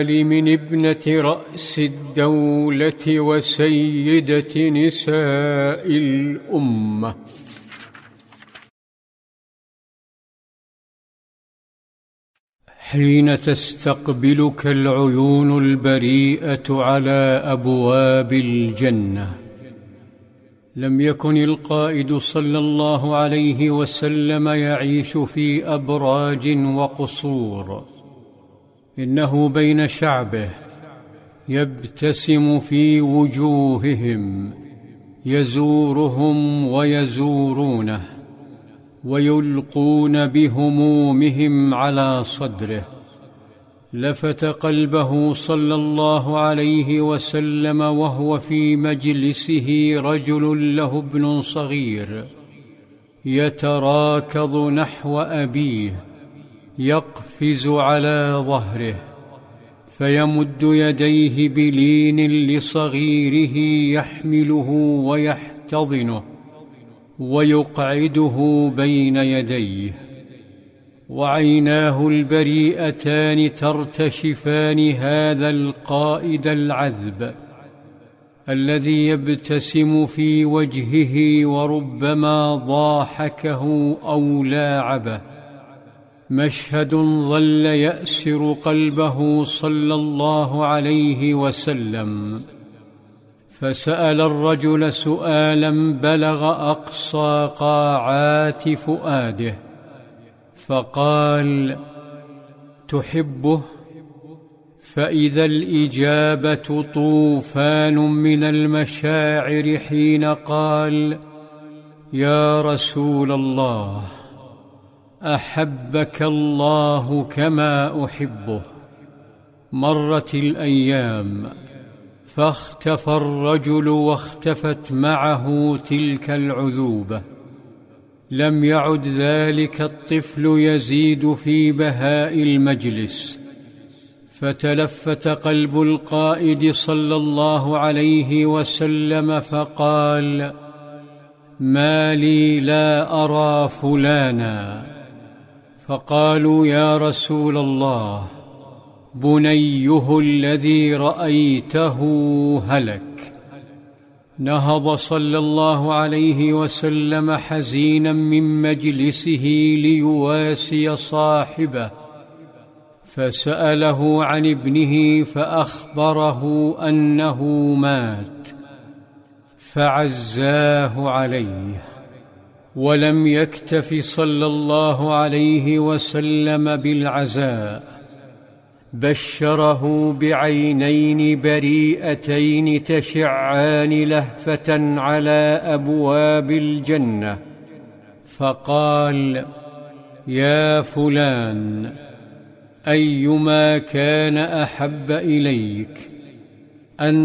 من ابنة رأس الدولة وسيدة نساء الأمة. حين تستقبلك العيون البريئة على أبواب الجنة، لم يكن القائد صلى الله عليه وسلم يعيش في أبراج وقصور، إنه بين شعبه يبتسم في وجوههم، يزورهم ويزورونه، ويلقون بهمومهم على صدره. لفت قلبه صلى الله عليه وسلم وهو في مجلسه رجل له ابن صغير يتراكض نحو أبيه، يقفز على ظهره، فيمد يديه بلين لصغيره يحمله ويحتضنه ويقعده بين يديه، وعيناه البريئتان ترتشفان هذا القائد العذب الذي يبتسم في وجهه وربما ضاحكه أو لاعبه. مشهد ظل يأسر قلبه صلى الله عليه وسلم، فسأل الرجل سؤالا بلغ أقصى قاعات فؤاده، فقال: تحبه؟ فإذا الإجابة طوفان من المشاعر حين قال: يا رسول الله، أحبك الله كما أحبه. مرت الأيام، فاختفى الرجل واختفت معه تلك العذوبة. لم يعد ذلك الطفل يزيد في بهاء المجلس، فتلفت قلب القائد صلى الله عليه وسلم فقال: ما لي لا أرى فلانا؟ فقالوا: يا رسول الله، بنيه الذي رأيته هلك. نهض صلى الله عليه وسلم حزينا من مجلسه ليواسي صاحبه، فسأله عن ابنه فأخبره أنه مات، فعزاه عليه. ولم يكتف صلى الله عليه وسلم بالعزاء، بشره بعينين بريئتين تشعان لهفة على أبواب الجنة، فقال: يا فلان، أيما كان أحب إليك، أن